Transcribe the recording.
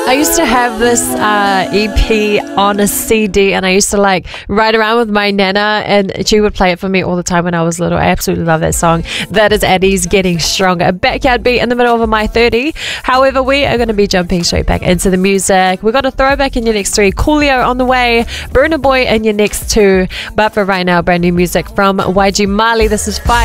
I used to have this EP on a CD, and I used to like ride around with my nana, and she would play it for me all the time when I was little. I absolutely love that song. That is Addie's Getting Stronger, a backyard beat in the middle of a My 30. However, we are going to be jumping straight back into the music. We've got a throwback in your next 3, Coolio on the way, Burna Boy in your next 2. But for right now, brand new music from YG Marley. This is Fire.